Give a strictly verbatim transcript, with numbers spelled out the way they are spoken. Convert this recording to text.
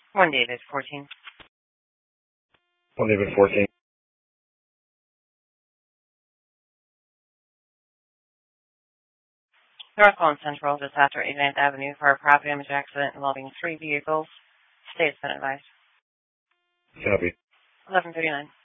One David, fourteen. One David, fourteen. North Palm Central, just after eighty-ninth Avenue, for a property damage accident involving three vehicles. State's been advised. Copy. eleven thirty-nine.